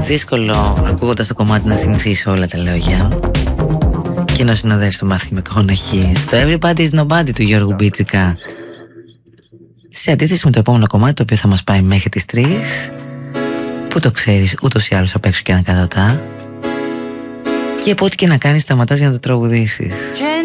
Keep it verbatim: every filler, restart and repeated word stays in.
δύσκολο ακούγοντας το κομμάτι να θυμηθείς όλα τα λόγια και να συνοδεύεις το Μάθιου McConaughey στο Everybody's Nobody του Γιώργου Μπίτσικα, σε αντίθεση με το επόμενο κομμάτι, το οποίο θα μας πάει μέχρι τις τρεις, που το ξέρεις ούτως ή άλλως απ' έξω και ανακατατά, και από ό,τι και να κάνεις σταματάς για να το τραγουδήσεις.